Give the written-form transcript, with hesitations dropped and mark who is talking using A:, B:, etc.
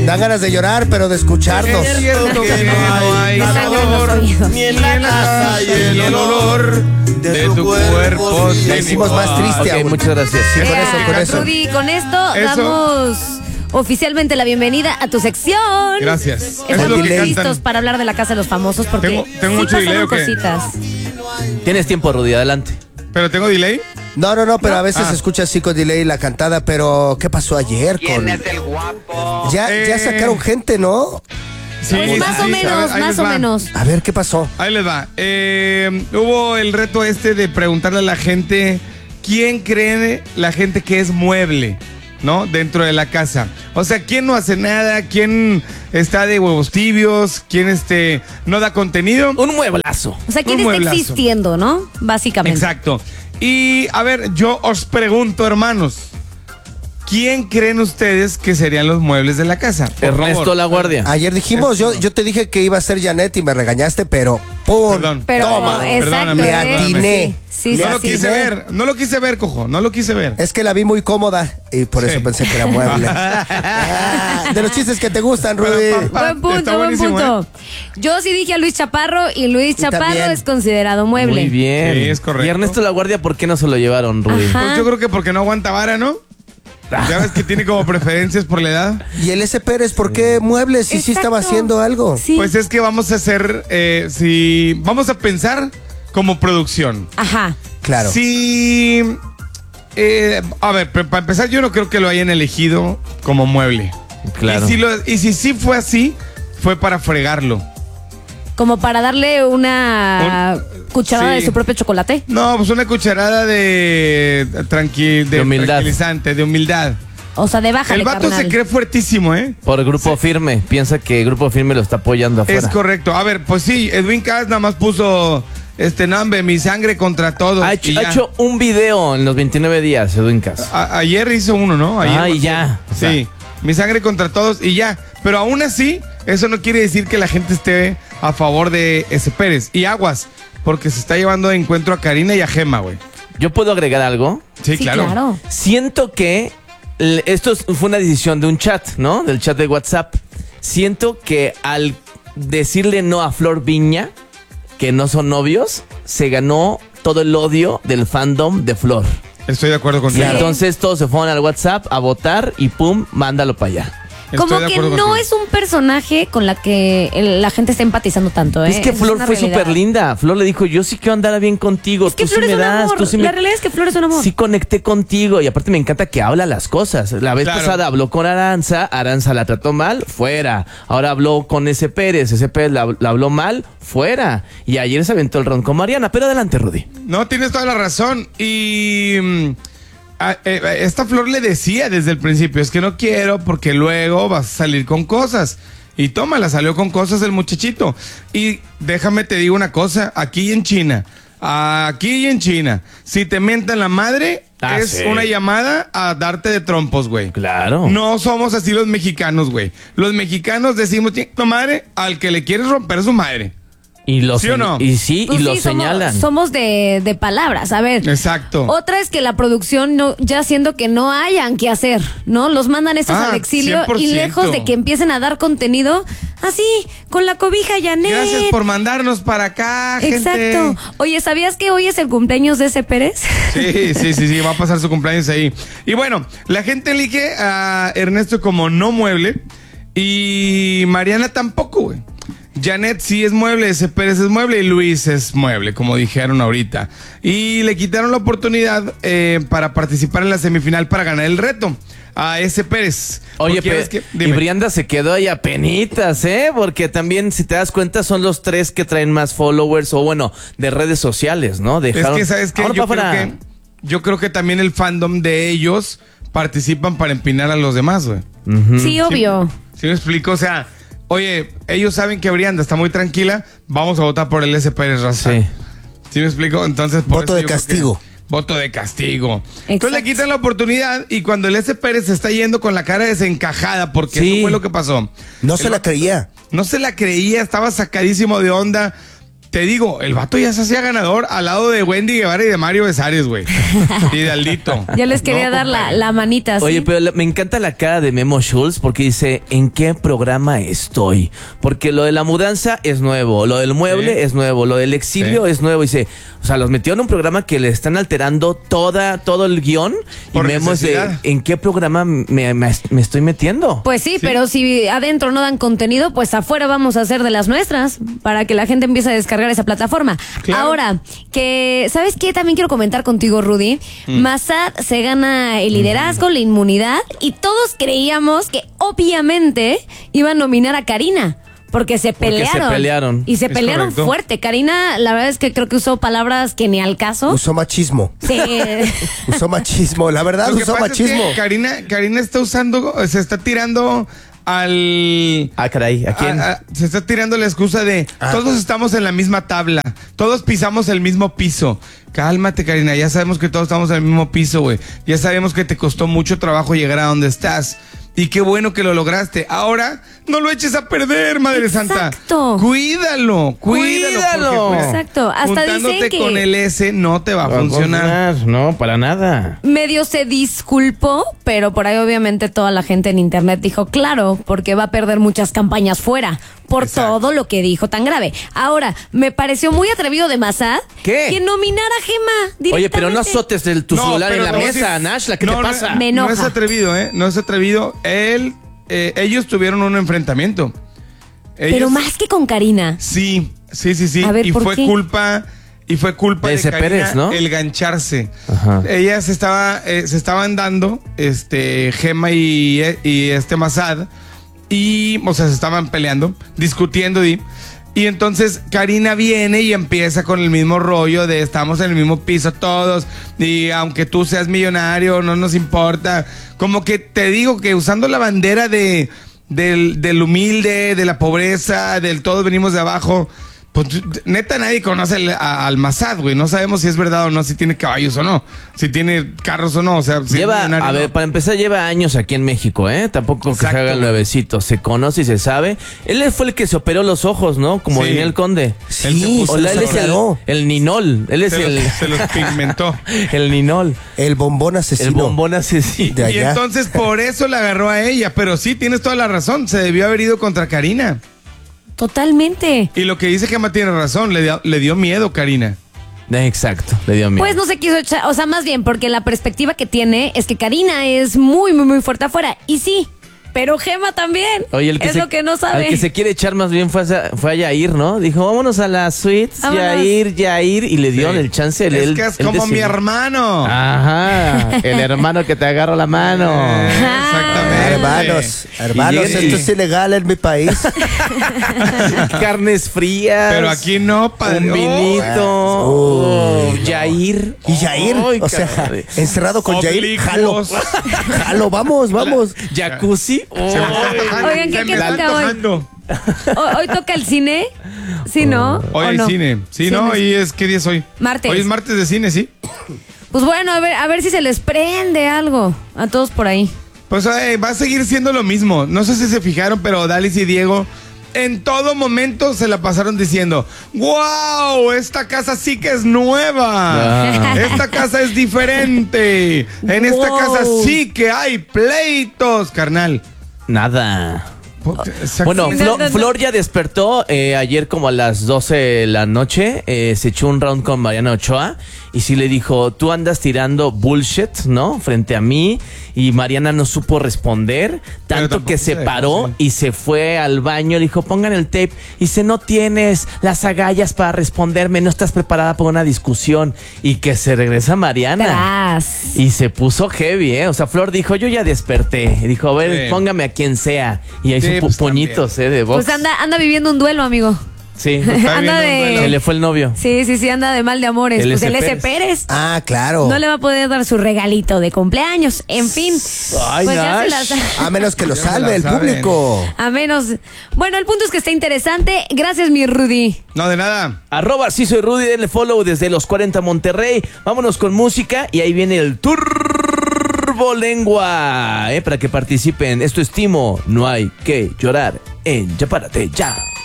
A: Dan ganas de llorar, pero de escucharnos.
B: Es cierto que no hay
C: sabor,
B: ni en la casa y el olor de tu cuerpo.
A: La hicimos más triste.
D: Ok, muchas gracias.
A: Sí, con eso.
C: Rudy, con esto damos oficialmente la bienvenida a tu sección.
B: Gracias. Eso es
C: Estamos
B: lo que
C: listos
B: cantan.
C: para hablar de la Casa de los Famosos porque
B: Tengo
C: sí
B: mucho delay,
C: pasaron
B: ¿o qué?
C: cositas.
D: Tienes tiempo, Rudy, adelante.
B: ¿Pero tengo delay?
A: No, pero a veces se escucha así con delay la cantada, pero ¿qué pasó ayer con...?
E: el guapo?
A: Ya sacaron gente, ¿no?
B: Sí,
C: Pues más o menos,
B: ahí
C: más
B: les
C: o
B: va.
C: menos.
A: A ver, ¿qué pasó?
B: Ahí les va. Hubo el reto de preguntarle a la gente quién cree la gente que es mueble, ¿no? Dentro de la casa. O sea, ¿quién no hace nada? ¿Quién está de huevos tibios? ¿Quién no da contenido?
D: Un mueblazo.
C: O sea, ¿quién
B: Un
C: está
B: mueblazo.
C: existiendo, no? Básicamente.
B: Exacto. Y a ver, yo os pregunto, hermanos, ¿quién creen ustedes que serían los muebles de la casa? Por
D: Ernesto
B: favor.
D: La Guardia.
A: Ayer dijimos, yo te dije que iba a ser Janet y me regañaste, pero ¡pum!
B: Perdón.
C: Pero,
A: Toma.
C: exacto.
B: Perdóname,
A: Le atiné.
C: Sí, sí,
B: No lo
C: sí.
B: quise ver, cojo, no lo quise ver.
A: Es que la vi muy cómoda y por eso
B: Sí.
A: pensé que era mueble. De los chistes que te gustan, Rudy.
C: Buen punto,
B: Está
C: buen
B: buenísimo,
C: punto. Yo sí dije a Luis Chaparro y Luis
A: Y
C: Chaparro
A: también.
C: es considerado mueble.
D: Muy bien.
B: Sí, es correcto.
D: ¿Y Ernesto La Guardia por qué no se lo llevaron, Rudy?
C: Ajá.
B: Pues yo creo que porque no aguanta vara, ¿no? Ya ves que tiene como preferencias por la edad.
A: Y el S. Pérez, ¿por qué muebles si sí estaba
C: Exacto.
A: haciendo algo?
C: Sí.
B: Pues es que vamos a hacer, vamos a pensar como producción.
C: Ajá.
A: Claro.
B: Si, a ver, para empezar, yo no creo que lo hayan elegido como mueble.
D: Claro.
B: Y si sí fue así, fue para fregarlo.
C: Como para darle una cucharada
B: sí.
C: de su propio chocolate.
B: No, pues una cucharada de
D: humildad.
B: tranquilizante, de humildad.
C: O sea, de bájale,
B: El vato
C: carnal.
B: se cree fuertísimo, ¿eh?
D: Por Grupo Firme. Piensa que Grupo Firme lo está apoyando afuera.
B: Es correcto. A ver, pues sí, Edwin Cass nada más puso nombre, mi sangre contra todos.
D: Ha
B: y ya.
D: hecho un video en los 29 días, Edwin Cass.
B: Ayer hizo uno, ¿no? Ayer
D: Y ya. O sea,
B: Sí, mi sangre contra todos y ya. Pero aún así, eso no quiere decir que la gente esté a favor de ese Pérez. Y aguas, porque se está llevando de encuentro a Karina y a Gema, güey.
D: ¿yo puedo agregar algo?
B: Sí,
C: Sí,
B: claro.
C: claro.
D: Siento que fue una decisión de un chat, ¿no? Del chat de WhatsApp. Siento que al decirle no a Flor Viña, que no son novios, se ganó todo el odio del fandom de Flor.
B: Estoy de acuerdo
D: Y
B: contigo.
D: entonces todos se fueron al WhatsApp a votar y pum, mándalo para allá.
B: Estoy
C: Como
B: de
C: que
B: acuerdo
C: no
B: contigo.
C: es un personaje con la que la gente está empatizando tanto, ¿eh?
D: Es que Flor
C: una
D: fue
C: realidad.
D: súper linda. Flor le dijo, yo sí quiero andar bien contigo.
C: Es que
D: tú
C: Flor
D: sí
C: es
D: me
C: un
D: das,
C: amor.
D: tú sí
C: La
D: me...
C: realidad es que Flor es un amor.
D: Sí conecté contigo y aparte me encanta que habla las cosas. La vez
B: Claro.
D: pasada habló con Aranza la trató mal, fuera. Ahora habló con ese Pérez la habló mal, fuera. Y ayer se aventó el ron con Mariana. Pero adelante, Rudy.
B: No, tienes toda la razón. Y esta Flor le decía desde el principio, es que no quiero porque luego vas a salir con cosas. Y tómala, salió con cosas el muchachito. Y déjame te digo una cosa, aquí en China, si te mientan la madre, es
D: sí.
B: una llamada a darte de trompos, güey.
D: Claro.
B: No somos así los mexicanos, güey. Los mexicanos decimos, tu madre, al que le quieres romper su madre.
D: Y lo
B: ¿Sí o no?
D: Y sí,
C: Pues
D: y lo
C: sí,
D: señalan.
C: Somos de palabras, a ver.
B: Exacto.
C: Otra es que la producción ya siendo que no hayan que hacer, ¿no? Los mandan estos al exilio
B: 100%.
C: y lejos de que empiecen a dar contenido, así, con la cobija Janet.
B: Gracias por mandarnos para acá, gente.
C: Exacto. Oye, ¿sabías que hoy es el cumpleaños de ese Pérez?
B: Sí, va a pasar su cumpleaños ahí. Y bueno, la gente elige a Ernesto como no mueble y Mariana tampoco, güey. Janet sí es mueble, ese Pérez es mueble y Luis es mueble, como dijeron ahorita. Y le quitaron la oportunidad para participar en la semifinal para ganar el reto a ese Pérez.
D: Oye,
B: Porque
D: pero
B: ves que-
D: y
B: dime.
D: Brianda se quedó ahí a penitas, ¿eh? Porque también, si te das cuenta, son los tres que traen más followers o, bueno, de redes sociales, ¿no?
B: Es que, ¿sabes qué?
D: Ahora pa' fuera.
B: Yo creo que también el fandom de ellos participan para empinar a los demás, güey.
C: Sí, obvio.
B: ¿Sí me explico? O sea, oye, ellos saben que Brianda está muy tranquila, vamos a votar por el S. Pérez Raza.
D: Sí.
B: ¿Sí me explico? Entonces, por
A: Voto
B: eso
A: de
B: yo creo
A: castigo.
B: que- Voto de castigo.
C: Exacto.
B: Entonces le quitan la oportunidad y cuando el S. Pérez se está yendo con la cara desencajada, porque
D: Sí.
B: eso fue lo que pasó.
A: No se la creía.
B: No se la creía, estaba sacadísimo de onda. te digo, el vato ya se hacía ganador al lado de Wendy Guevara y de Mario Besares, güey. Y de Aldito.
C: Yo les quería dar la manita.
D: Oye,
C: ¿sí?
D: pero me encanta la cara de Memo Schultz porque dice, ¿en qué programa estoy? Porque lo de la mudanza es nuevo, lo del mueble es nuevo, lo del exilio es nuevo. Dice, o sea, los metió en un programa que le están alterando todo el guión.
B: Por
D: y Memo es de,
B: necesidad.
D: ¿en qué programa me estoy metiendo?
C: Pues sí, pero si adentro no dan contenido, pues afuera vamos a hacer de las nuestras para que la gente empiece a descargar esa plataforma.
B: Claro.
C: Ahora, que ¿sabes qué? También quiero comentar contigo, Rudy. Massad se gana el liderazgo, la inmunidad y todos creíamos que obviamente iba a nominar a Karina. Porque se pelearon. Y se
B: Es
C: pelearon
B: correcto.
C: fuerte. Karina, la verdad es que creo que usó palabras que ni al caso.
A: Usó machismo.
C: Sí.
A: Usó machismo. La verdad,
B: Lo que
A: usó
B: pasa
A: machismo.
B: es que Karina está usando, se está tirando al...
D: Ah, caray, ¿a quién?
B: se está tirando la excusa de todos estamos en la misma tabla, todos pisamos el mismo piso. Cálmate, Karina, ya sabemos que todos estamos en el mismo piso, güey. Ya sabemos que te costó mucho trabajo llegar a donde estás. Y qué bueno que lo lograste. Ahora, no lo eches a perder, Madre Santa.
C: Exacto.
B: Cuídalo.
D: Cuídalo.
B: Porque,
C: Exacto. Hasta
B: juntándote
C: dicen que
B: con el S no te va a funcionar.
D: No, para nada.
C: medio se disculpó, pero por ahí obviamente toda la gente en internet dijo, claro, porque va a perder muchas campañas fuera por
B: Exacto.
C: todo lo que dijo tan grave. Ahora, me pareció muy atrevido de Massad
D: ¿Qué?
C: que nominara a Gema directamente.
D: Oye, pero no azotes tu
B: No,
D: celular
B: pero
D: en la
B: te voy a
D: mesa,
B: decir-
D: Nashla, ¿qué
B: no,
D: te pasa?
C: Me enoja.
B: No es atrevido, ¿eh? No es atrevido. Ellos tuvieron un enfrentamiento.
C: Pero más que con Karina.
B: Sí.
C: A ver,
B: y
C: ¿por
B: qué?
C: qué?
B: Y fue culpa
D: De
B: de
D: ese
B: Karina
D: Pérez, ¿no?
B: el gancharse.
D: Ajá.
B: Ellas se estaban dando, Gema y Massad, y, o sea, se estaban peleando, discutiendo, y entonces Karina viene y empieza con el mismo rollo de estamos en el mismo piso todos, y aunque tú seas millonario, no nos importa. Como que te digo que usando la bandera del humilde, de la pobreza, del todos venimos de abajo. Pues neta nadie conoce al Massad, güey. No sabemos si es verdad o no, si tiene caballos o no, si tiene carros o no. O sea, si es millonario o no.
D: Para empezar, lleva años aquí en México, ¿eh? Tampoco que se
B: Exacto.
D: haga el nuevecito. Se conoce y se sabe. Él fue el que se operó los ojos, ¿no? Como
B: Sí.
D: diría el conde.
B: Él se
A: Sí,
B: puso
D: Hola, él es
A: aclaró.
D: el ninol. Él es
B: se los pigmentó.
D: el ninol.
A: El bombón asesino.
D: El bombón asesino.
A: De
B: Y
A: allá.
B: entonces por eso le agarró a ella. Pero sí, tienes toda la razón. Se debió haber ido contra Karina.
C: Totalmente.
B: Y lo que dice Gemma tiene razón. Le dio miedo, Karina.
D: Exacto, le dio miedo.
C: Pues no se quiso echar, o sea, más bien porque la perspectiva que tiene es que Karina es muy, muy, muy fuerte afuera. Y sí, pero Gema también.
D: Oye,
C: es lo que no sabe.
D: El que se quiere echar más bien fue a Yair, ¿no? Dijo, vámonos a la suite,
C: Vámonos.
D: Yair, y le dieron
B: Sí.
D: el chance.
B: Es que es como mi hermano.
D: Ajá, el hermano que te agarra la mano.
B: Exactamente.
A: Hermanos,
D: Y-
A: esto es ilegal en mi país.
D: Carnes frías.
B: Pero aquí no, padre.
D: Un vinito.
A: Oh,
D: Yair.
A: Y Jair,
D: Ay,
A: o sea,
D: caray.
A: encerrado con Jair,
B: Oblicuos.
A: jalo, vamos.
D: Jacuzzi.
B: Se me está antojando.
C: Oigan, ¿qué
B: Se me está
C: toca hoy?
B: antojando.
C: Hoy toca el cine, ¿sí, no?
B: Hoy
C: ¿O
B: hay
C: no?
B: cine. Sí, ¿no?
C: Cines.
B: ¿Y es qué día es hoy?
C: Martes.
B: Hoy es martes de cine, ¿sí?
C: Pues bueno, a ver si se les prende algo a todos por ahí.
B: Pues va a seguir siendo lo mismo. No sé si se fijaron, pero Dalis y Diego en todo momento se la pasaron diciendo, ¡wow! Esta casa sí que es nueva.
D: Ah.
B: Esta casa es diferente. En esta
C: Wow.
B: casa sí que hay pleitos, carnal.
D: Nada.
B: Exacto.
D: Bueno,
C: No.
D: Flor ya despertó ayer como a las 12 de la noche, se echó un round con Mariana Ochoa y sí le dijo, tú andas tirando bullshit, ¿no? Frente a mí, y Mariana no supo responder, tanto
B: tampoco
D: que se
B: se
D: paró
B: dejó, sí.
D: y se fue al baño, le dijo, pongan el tape, y dice, no tienes las agallas para responderme, no estás preparada para una discusión, y que se regresa Mariana.
C: Tras.
D: Y se puso heavy, ¿eh? O sea, Flor dijo, yo ya desperté. Y dijo, a ver,
B: Sí.
D: póngame a quien sea. Y ahí
B: Sí,
D: hizo
B: pues,
D: puñitos, de box.
C: Pues anda viviendo un duelo, amigo.
D: Sí.
B: Está
C: anda
B: viendo un
C: de...
B: duelo.
D: Se le fue el novio.
C: Sí, anda de mal de amores.
D: El
C: Pues
D: S.
C: el S.
D: Pérez.
C: Pérez.
A: Ah, claro.
C: No le va a poder dar su regalito de cumpleaños. En fin.
D: Ay,
C: pues ya se
D: Nash.
C: las...
A: A menos que lo
B: Ya me
A: salve
B: la
A: el
B: saben.
A: público.
C: A menos. Bueno, el punto es que está interesante. Gracias, mi Rudy.
B: No, de nada.
D: @ sí soy Rudy, denle follow desde los 40 Monterrey. Vámonos con música y ahí viene el Turbolengua, para que participen. Esto es Timo, no hay que llorar en Ya Párate Ya.